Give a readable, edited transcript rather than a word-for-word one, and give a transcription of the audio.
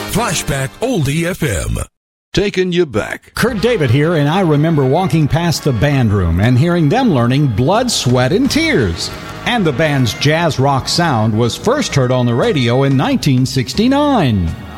Flashback Oldie FM. Taking you back. Kurt David here, and I remember walking past the band room and hearing them learning Blood, Sweat, and Tears. And the band's jazz rock sound was first heard on the radio in 1969.